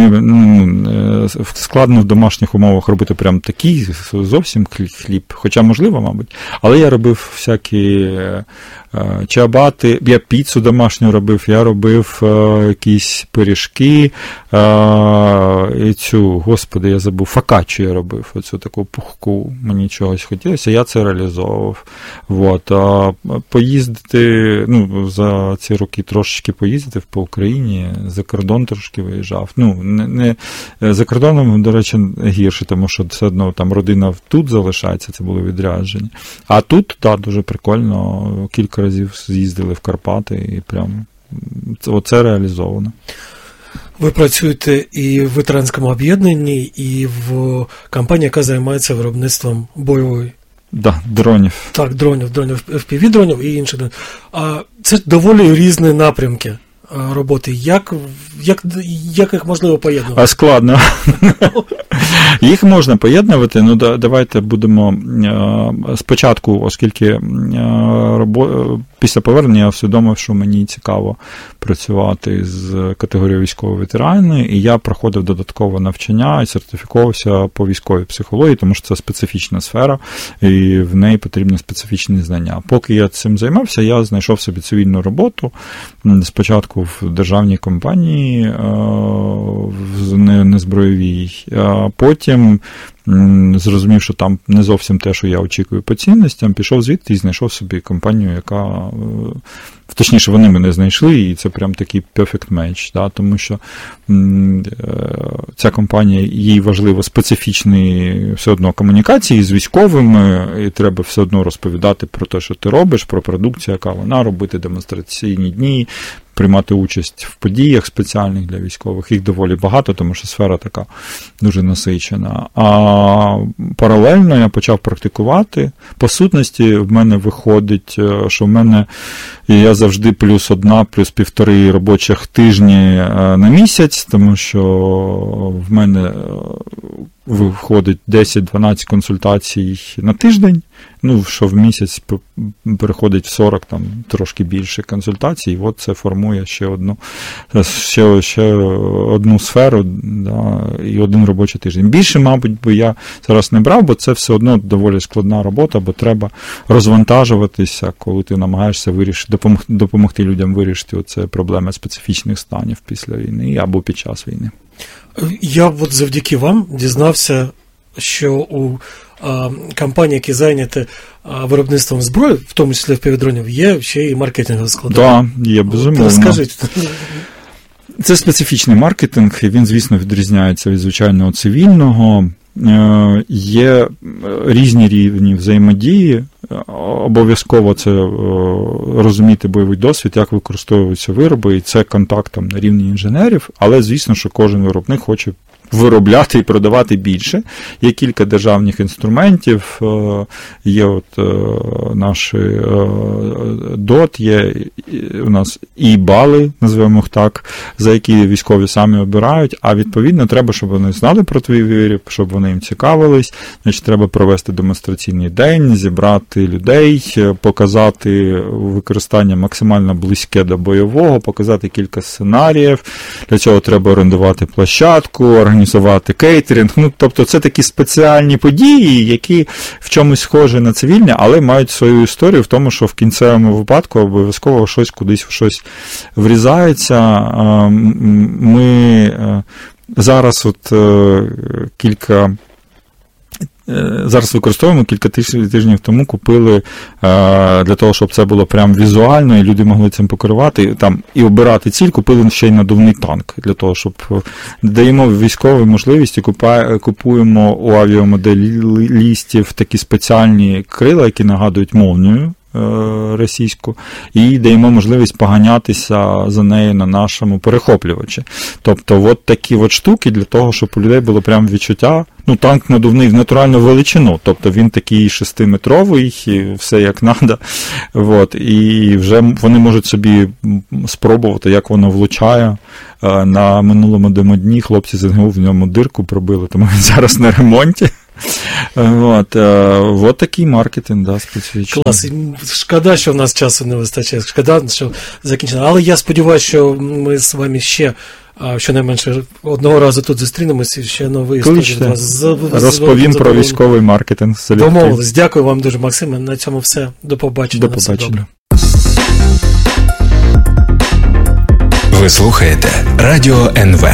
складно в домашніх умовах робити прям такий зовсім хліб, хоча можливо, мабуть, але я робив всякі чиабати, я піцу домашню робив, я робив якісь пиріжки, і цю, господи, я забув, фокаччу я робив, оцю таку пухку, мені чогось хотілося, я це реалізовував. Поїздити, за ці роки трошечки поїздити по Україні, за кордон трошки виїжджав. Не за кордоном, до речі, гірше, тому що все одно там родина тут залишається, це було відрядження. А тут, так, дуже прикольно, кілька разів з'їздили в Карпати і прям оце реалізовано. Ви працюєте і в ветеранському об'єднанні, і в компанії, яка займається виробництвом бойової. Дронів. Так, дронів, FPV-дронів і інших дронів. Це доволі різні напрямки роботи. Як їх можливо поєднувати? Складно. Їх можна поєднувати, давайте будемо спочатку, оскільки після повернення я усвідомив, що мені цікаво працювати з категорією військового ветерана, і я проходив додаткове навчання і сертифікувався по військовій психології, тому що це специфічна сфера, і в неї потрібні специфічні знання. Поки я цим займався, я знайшов собі цивільну роботу, спочатку в державній компанії, в незбройовій, а потім зрозумів, що там не зовсім те, що я очікую по цінностям, пішов звідти і знайшов собі компанію, яка, точніше, вони мене знайшли, і це прям такий perfect match, тому що ця компанія, їй важливо специфічні все одно комунікації з військовими, і треба все одно розповідати про те, що ти робиш, про продукцію, яка вона, робити демонстраційні дні, приймати участь в подіях спеціальних для військових. Їх доволі багато, тому що сфера така дуже насичена. А паралельно я почав практикувати. По сутності в мене виходить, що в мене я завжди плюс 1, плюс 1,5 робочих тижні на місяць, тому що в мене виходить 10-12 консультацій на тиждень, що в місяць переходить в 40, там трошки більше консультацій, і от це формує ще одну сферу, і один робочий тиждень. Більше, мабуть, би я зараз не брав, бо це все одно доволі складна робота, бо треба розвантажуватися, коли ти намагаєшся допомогти людям вирішити оце проблеми специфічних станів після війни або під час війни. Я от завдяки вам дізнався, що у компанії, які зайняті виробництвом зброї, в тому числі FPV-дронів, є ще і маркетингова складова. Так, є, безумовно. Розкажіть. Це специфічний маркетинг, і він, звісно, відрізняється від звичайного цивільного. Є різні рівні взаємодії, обов'язково це розуміти бойовий досвід, як використовуються вироби, і це контакт на рівні інженерів, але, звісно, що кожен виробник хоче виробляти і продавати більше. Є кілька державних інструментів, є наші ДОТ, є у нас і бали, називаємо їх так, за які військові самі обирають, а відповідно треба, щоб вони знали про твій виріб, щоб вони їм цікавились, значить треба провести демонстраційний день, зібрати людей, показати використання максимально близьке до бойового, показати кілька сценаріїв, для цього треба орендувати площадку, організувати кейтеринг. Тобто це такі спеціальні події, які в чомусь схожі на цивільні, але мають свою історію в тому, що в кінцевому випадку обов'язково щось кудись в щось врізається. Ми зараз зараз використовуємо, кілька тижнів тому купили для того, щоб це було прям візуально, і люди могли цим покерувати, і обирати ціль, купили ще й надувний танк, для того, щоб даємо військову можливість і купуємо у авіамоделістів такі спеціальні крила, які нагадують молнію, російську, і даємо можливість поганятися за нею на нашому перехоплювачі. Тобто, от такі от штуки для того, щоб у людей було прям відчуття, танк надувний в натуральну величину, тобто він такий 6-метровий, все як треба, і вже вони можуть собі спробувати, як воно влучає. На минулому демодні хлопці з НГУ в ньому дирку пробили, тому він зараз на ремонті. От такий маркетинг, специфічний. Клас. Шкода, що в нас часу не вистачає. Шкода, що закінчено. Але я сподіваюся, що ми з вами ще щонайменше одного разу тут зустрінемося і ще новий історії. Розповім про військовий маркетинг. Домовились. Дякую вам дуже, Максиме. На цьому все. До побачення. До побачення. Ви слухаєте Радіо НВ.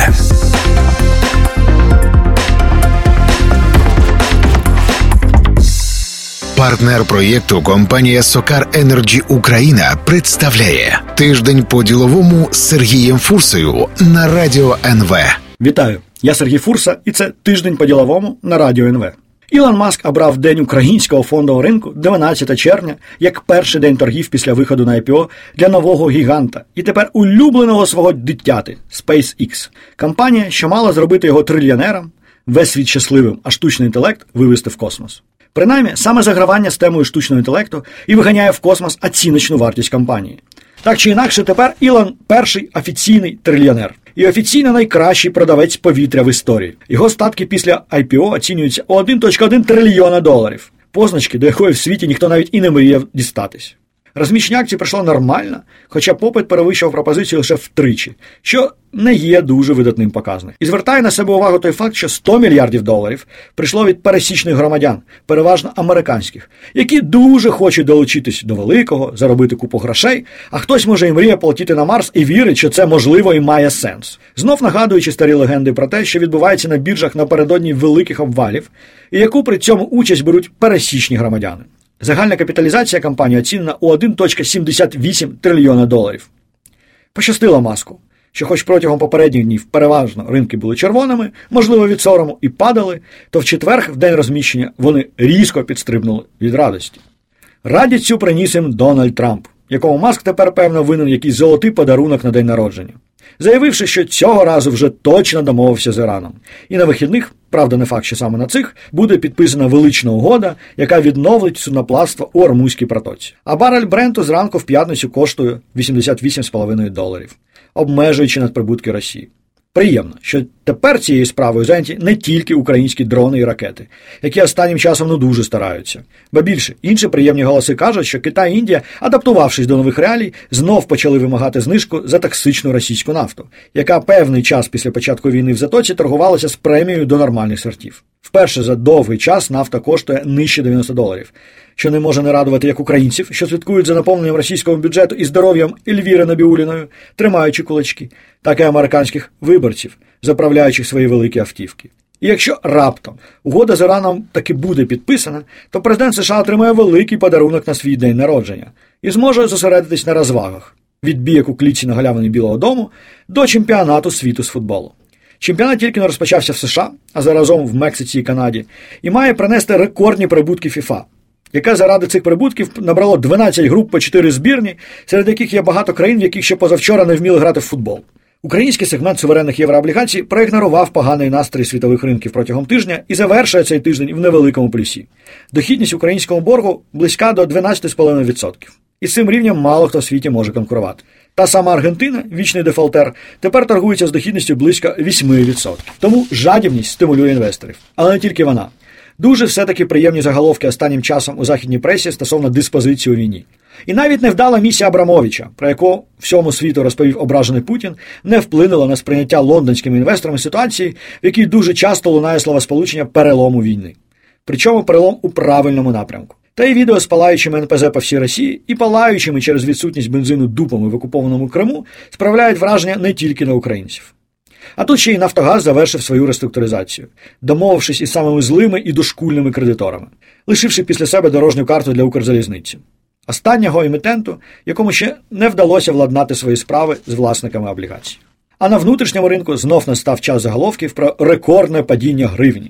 Партнер проєкту компанія Сокар Енерджі Україна представляє Тиждень по-діловому з Сергієм Фурсою на Радіо НВ. Вітаю, я Сергій Фурса, і це Тиждень по-діловому на Радіо НВ. Ілон Маск обрав День українського фондового ринку 12 червня як перший день торгів після виходу на IPO для нового гіганта і тепер улюбленого свого дитяти – SpaceX. Компанія, що мала зробити його трильйонером, весь світ щасливим, а штучний інтелект вивести в космос. Принаймні, саме загравання з темою штучного інтелекту і виганяє в космос оціночну вартість компанії. Так чи інакше, тепер Ілон – перший офіційний трильйонер. І офіційно найкращий продавець повітря в історії. Його статки після IPO оцінюються у $1.1 трильйона. Позначки, до якої в світі ніхто навіть і не мріяв дістатись. Розміщення акцій пройшло нормально, хоча попит перевищував пропозицію лише втричі, що не є дуже видатним показником. І звертає на себе увагу той факт, що $100 мільярдів прийшло від пересічних громадян, переважно американських, які дуже хочуть долучитись до великого, заробити купу грошей, а хтось може і мріє полетіти на Марс і вірить, що це можливо і має сенс. Знов нагадуючи старі легенди про те, що відбувається на біржах напередодні великих обвалів, і яку при цьому участь беруть пересічні громадяни. Загальна капіталізація компанії оцінена у $1.78 трильйона. Пощастило Маску, що хоч протягом попередніх днів переважно ринки були червоними, можливо від сорому, і падали, то в четвер, в день розміщення, вони різко підстрибнули від радості. Радість цю приніс їм Дональд Трамп, якому Маск тепер, певно, винен якийсь золотий подарунок на день народження. Заявивши, що цього разу вже точно домовився з Іраном. І на вихідних, правда не факт, що саме на цих, буде підписана велична угода, яка відновить судноплавство у Ормузькій протоці. А барель Бренту зранку в п'ятницю коштує $88,5, обмежуючи надприбутки Росії. Приємно, що тепер цією справою зайняті не тільки українські дрони і ракети, які останнім часом дуже стараються. Ба більше, інші приємні голоси кажуть, що Китай і Індія, адаптувавшись до нових реалій, знов почали вимагати знижку за токсичну російську нафту, яка певний час після початку війни в Затоці торгувалася з премією до нормальних сортів. Вперше за довгий час нафта коштує нижче $90, що не може не радувати як українців, що слідкують за наповненням російського бюджету і здоров'ям Ельвіри Набіуліною, тримаючи кулачки, так і американських виборців, заправляючих свої великі автівки. І якщо раптом угода з Іраном таки буде підписана, то президент США отримає великий подарунок на свій день народження і зможе зосередитись на розвагах – від бійок у клітці на галявині Білого дому до чемпіонату світу з футболу. Чемпіонат тільки не розпочався в США, а заразом в Мексиці і Канаді, і має принести рекордні прибутки ФІФА, яке заради цих прибутків набрало 12 груп по 4 збірні, серед яких є багато країн, в яких ще позавчора не вміли грати в футбол. Український сегмент суверенних єврооблігацій проігнорував поганий настрій світових ринків протягом тижня і завершує цей тиждень в невеликому плюсі. Дохідність українського боргу близька до 12,5%. І з цим рівнем мало хто в світі може конкурувати. Та сама Аргентина, вічний дефолтер, тепер торгується з дохідністю близько 8%. Тому жадібність стимулює інвесторів. Але не тільки вона. Дуже все-таки приємні заголовки останнім часом у західній пресі стосовно диспозиції у війні. І навіть невдала місія Абрамовича, про яку всьому світу розповів ображений Путін, не вплинула на сприйняття лондонськими інвесторами ситуації, в якій дуже часто лунає словосполучення «перелому війни». Причому перелом у правильному напрямку. Та й відео з палаючими НПЗ по всій Росії і палаючими через відсутність бензину дупами в окупованому Криму справляють враження не тільки на українців. А тут ще й «Нафтогаз» завершив свою реструктуризацію, домовившись із самими злими і дошкульними кредиторами, лишивши після себе дорожню карту для Укрзалізниці. Останнього емітенту, якому ще не вдалося владнати свої справи з власниками облігацій. А на внутрішньому ринку знов настав час заголовків про рекордне падіння гривні.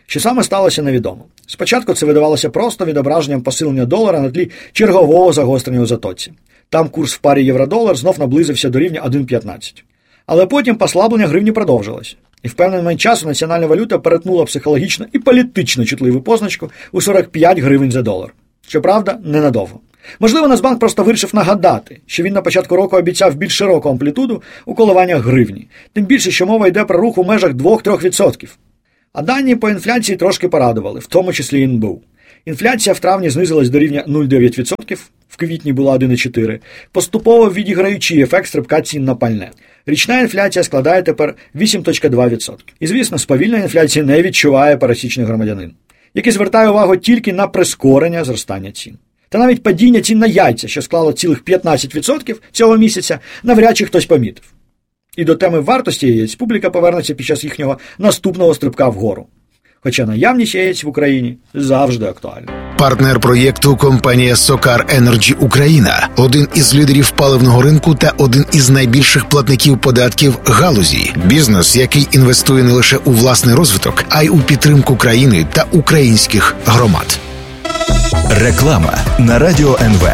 Що саме сталося, невідомо. Спочатку це видавалося просто відображенням посилення долара на тлі чергового загострення у затоці. Там курс в парі євро-долар знов наблизився до рівня 1,15. Але потім послаблення гривні продовжилось. І в певний момент часу національна валюта перетнула психологічно і політично чутливу позначку у 45 гривень за долар. Щоправда, ненадовго. Можливо, Нацбанк просто вирішив нагадати, що він на початку року обіцяв більш широку амплітуду у коливаннях гривні. Тим більше, що мова йде про рух у межах 2-3%. А дані по інфляції трошки порадували, в тому числі НБУ. Інфляція в травні знизилась до рівня 0,9%, в квітні була 1,4%, поступово відіграючи ефект стрибка цін на пальне. Річна інфляція складає тепер 8,2%. І, звісно, сповільнення інфляції не відчуває пересічний громадянин, який звертає увагу тільки на прискорення зростання цін. Та навіть падіння цін на яйця, що склало цілих 15% цього місяця, навряд чи хтось помітив. І до теми вартості яєць публіка повернеться під час їхнього наступного стрибка вгору. Хоча наявність яєць в Україні завжди актуальна. Партнер проєкту – компанія SOCAR Energy Україна, один із лідерів паливного ринку та один із найбільших платників податків галузі. Бізнес, який інвестує не лише у власний розвиток, а й у підтримку країни та українських громад. Реклама на Радіо НВ.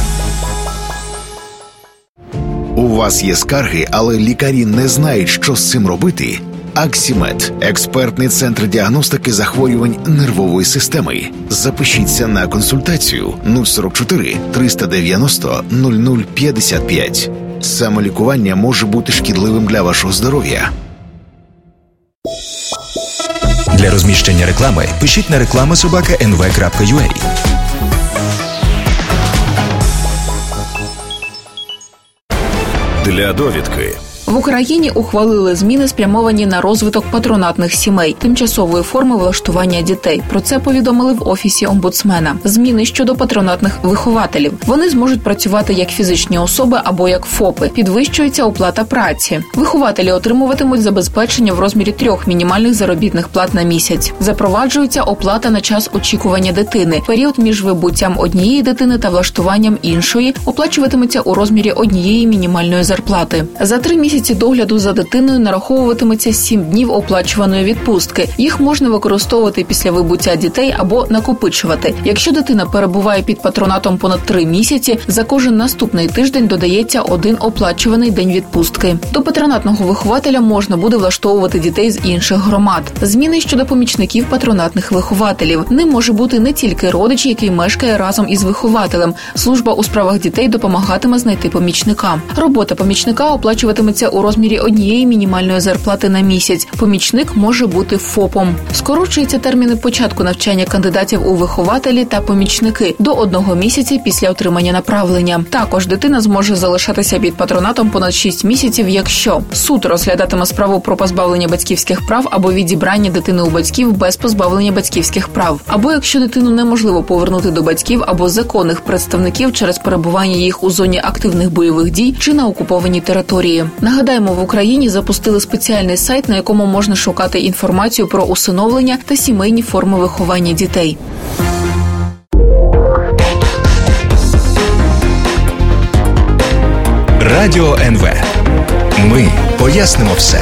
У вас є скарги, але лікарі не знають, що з цим робити? Аксімед – експертний центр діагностики захворювань нервової системи. Запишіться на консультацію 044 390 0055. Самолікування може бути шкідливим для вашого здоров'я. Для розміщення реклами пишіть на reklama@nv.ua. Для довідки. В Україні ухвалили зміни, спрямовані на розвиток патронатних сімей, тимчасової форми влаштування дітей. Про це повідомили в Офісі омбудсмена. Зміни щодо патронатних вихователів. Вони зможуть працювати як фізичні особи або як ФОПи. Підвищується оплата праці. Вихователі отримуватимуть забезпечення в розмірі 3 мінімальних заробітних плат на місяць. Запроваджується оплата на час очікування дитини. Період між вибуттям однієї дитини та влаштуванням іншої оплачуватиметься у розмірі 1 мінімальної зарплати. За 3 місяці догляду за дитиною нараховуватиметься 7 днів оплачуваної відпустки. Їх можна використовувати після вибуття дітей або накопичувати. Якщо дитина перебуває під патронатом понад 3 місяці, за кожен наступний тиждень додається 1 оплачуваний день відпустки. До патронатного вихователя можна буде влаштовувати дітей з інших громад. Зміни щодо помічників патронатних вихователів. Ним може бути не тільки родич, який мешкає разом із вихователем. Служба у справах дітей допомагатиме знайти помічника. Робота помічника оплачуватиметься у розмірі 1 мінімальної зарплати на місяць. Помічник може бути ФОПом. Скорочуються терміни початку навчання кандидатів у вихователі та помічники до 1 місяця після отримання направлення. Також дитина зможе залишатися під патронатом понад 6 місяців, якщо суд розглядатиме справу про позбавлення батьківських прав або відібрання дитини у батьків без позбавлення батьківських прав, або якщо дитину неможливо повернути до батьків або законних представників через перебування їх у зоні активних бойових дій чи на окупованій території. Нагадаємо, в Україні запустили спеціальний сайт, на якому можна шукати інформацію про усиновлення та сімейні форми виховання дітей. Радіо НВ. Ми пояснимо все.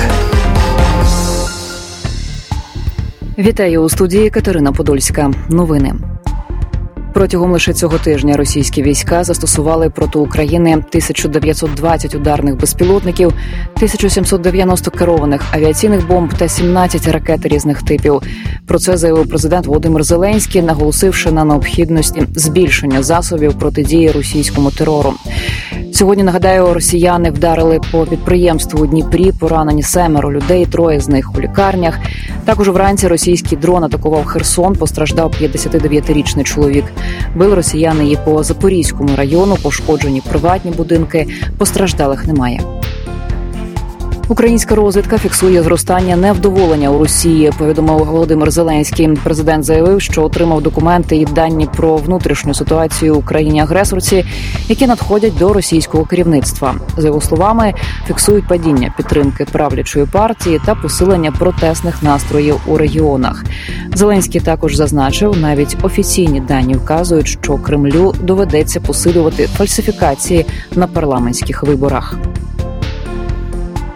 Вітаю у студії Катерина Подольська. Новини. Протягом лише цього тижня російські війська застосували проти України 1920 ударних безпілотників, 1790 керованих авіаційних бомб та 17 ракет різних типів. Про це заявив президент Володимир Зеленський, наголосивши на необхідності збільшення засобів протидії російському терору. Сьогодні, нагадаю, росіяни вдарили по підприємству у Дніпрі, поранені 7 людей, 3 з них у лікарнях. Також вранці російський дрон атакував Херсон, постраждав 59-річний чоловік. Били росіяни і по Запорізькому району, пошкоджені приватні будинки, постраждалих немає. Українська розвідка фіксує зростання невдоволення у Росії, повідомив Володимир Зеленський. Президент заявив, що отримав документи і дані про внутрішню ситуацію у країні-агресорці, які надходять до російського керівництва. За його словами, фіксують падіння підтримки правлячої партії та посилення протестних настроїв у регіонах. Зеленський також зазначив, навіть офіційні дані вказують, що Кремлю доведеться посилювати фальсифікації на парламентських виборах.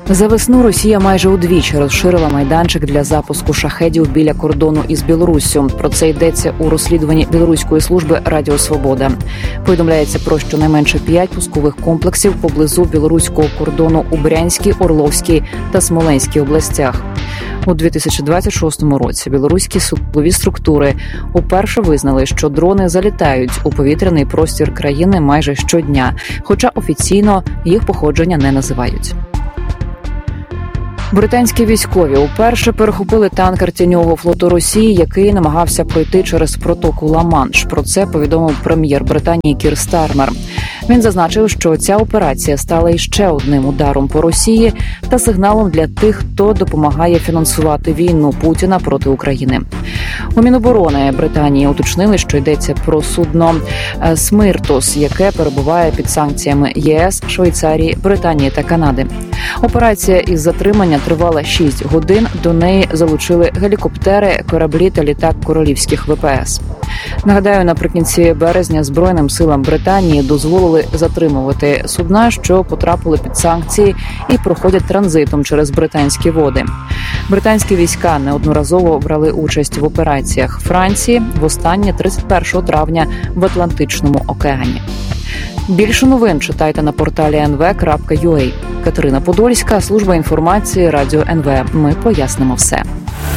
За весну Росія майже удвічі розширила майданчик для запуску шахедів біля кордону із Білоруссю. Про це йдеться у розслідуванні білоруської служби Радіо Свобода. Повідомляється про щонайменше 5 пускових комплексів поблизу білоруського кордону у Брянській, Орловській та Смоленській областях. У 2026 році білоруські силові структури уперше визнали, що дрони залітають у повітряний простір країни майже щодня, хоча офіційно їх походження не називають. Британські військові уперше перехопили танкер тіньового флоту Росії, який намагався пройти через протоку Ла-Манш. Про це повідомив прем'єр Британії Кір Стармер. Він зазначив, що ця операція стала іще одним ударом по Росії та сигналом для тих, хто допомагає фінансувати війну Путіна проти України. У Міноборони Британії уточнили, що йдеться про судно «Смиртос», яке перебуває під санкціями ЄС, Швейцарії, Британії та Канади. Операція із затримання тривала 6 годин. До неї залучили гелікоптери, кораблі та літак королівських ВПС. Нагадаю, наприкінці березня Збройним силам Британії дозволили затримувати судна, що потрапили під санкції і проходять транзитом через британські води. Британські війська неодноразово брали участь в операціях Франції, востаннє 31 травня в Атлантичному океані. Більше новин читайте на порталі nv.ua. Катерина Подольська, служба інформації Радіо НВ. Ми пояснимо все.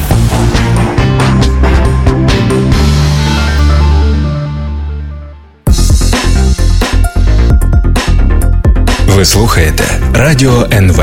Ви слухаєте Радіо НВ.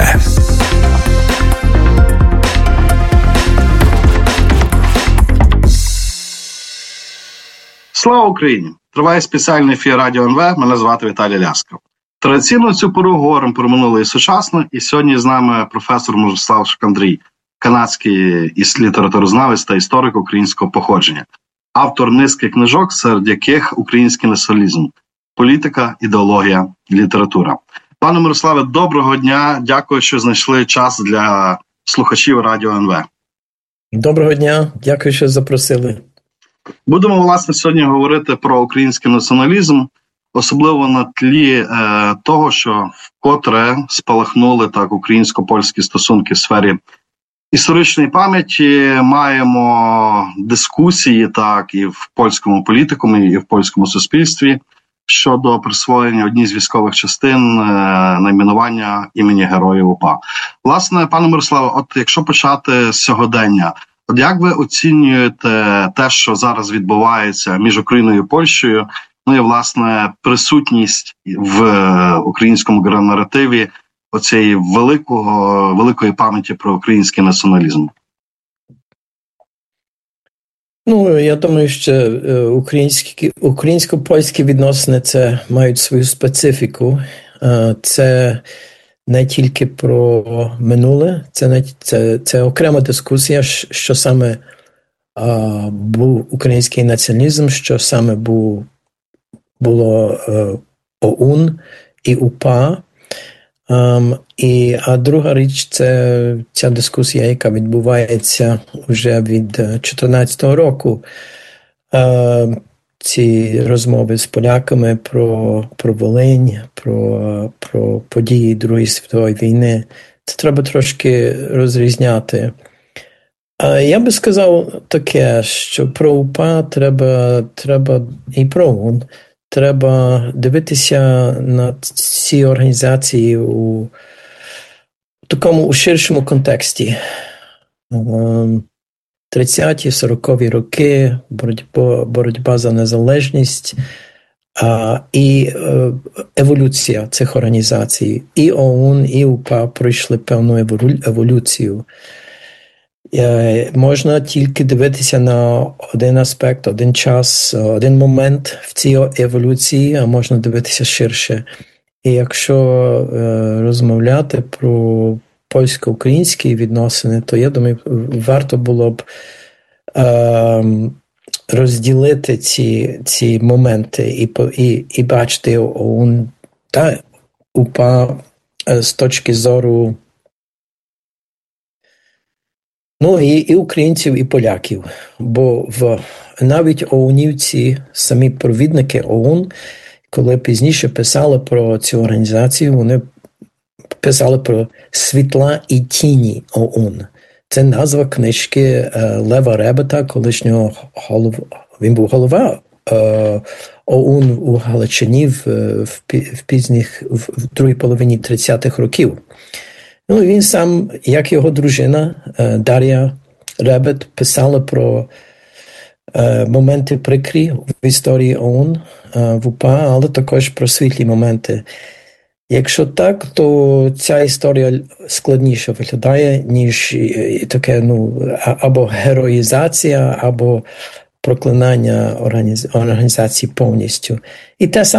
Слава Україні! Триває спеціальний ефір Радіо НВ. Мене звати Віталій Лясков. Традиційно цю пору говоримо про минуле і сучасне. І сьогодні з нами професор Мирослав Шкандрій, канадський літературознавець та історик українського походження. Автор низки книжок, серед яких «Український націоналізм. Політика, ідеологія, література». Пане Мирославе, доброго дня. Дякую, що знайшли час для слухачів Радіо НВ. Доброго дня. Дякую, що запросили. Будемо, власне, сьогодні говорити про український націоналізм, особливо на тлі того, що вкотре спалахнули так українсько-польські стосунки в сфері історичної пам'яті. Маємо дискусії так і в польському політикумі, і в польському суспільстві щодо присвоєння одній з військових частин найменування імені Героїв УПА. Власне, пане Мирославе, от якщо почати з сьогодення, от як ви оцінюєте те, що зараз відбувається між Україною і Польщею, ну і, власне, присутність в українському наративі оцієї великої пам'яті про український націоналізм? Ну, я думаю, що українсько-польські відносини це мають свою специфіку. Це не тільки про минуле, це окрема дискусія, що саме був український націоналізм, що саме було ОУН і УПА. А друга річ – це ця дискусія, яка відбувається вже від 2014 року. Ці розмови з поляками про Волинь, про події Другої світової війни. Це треба трошки розрізняти. Я би сказав таке, що про УПА треба і про ОУН. Треба дивитися на ці організації у такому ширшому контексті. 30-ті, 40-ві роки, боротьба за незалежність і еволюція цих організацій. І ОУН, і УПА пройшли певну еволюцію. Можна тільки дивитися на один аспект, один час, один момент в цій еволюції, а можна дивитися ширше. І якщо розмовляти про польсько-українські відносини, то, я думаю, варто було б розділити ці моменти і бачити ОУН та УПА з точки зору і українців, і поляків. Бо навіть ОУНівці, самі провідники ОУН, коли пізніше писали про цю організацію, вони писали про світла і тіні ОУН. Це назва книжки Лева Ребета, колишнього він був голова ОУН у Галичині в другій половині 30-х років. Ну, він сам, як його дружина Дар'я Ребет, писала про моменти прикрі в історії ОУН в УПА, але також про світлі моменти. Якщо так, то ця історія складніше виглядає, ніж таке, або героїзація, або проклинання організації повністю. І те саме